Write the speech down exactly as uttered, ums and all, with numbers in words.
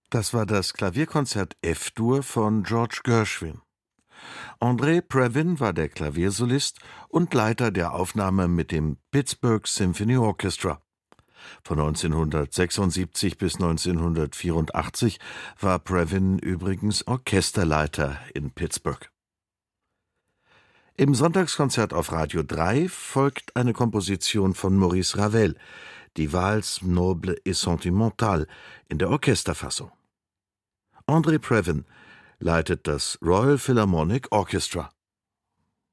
Das war das Klavierkonzert F-Dur von George Gershwin. André Previn war der Klaviersolist und Leiter der Aufnahme mit dem Pittsburgh Symphony Orchestra. Von neunzehnhundertsechsundsiebzig bis neunzehnhundertvierundachtzig war Previn übrigens Orchesterleiter in Pittsburgh. Im Sonntagskonzert auf Radio drei folgt eine Komposition von Maurice Ravel, die Valse noble et sentimentale in der Orchesterfassung. André Previn leitet das Royal Philharmonic Orchestra.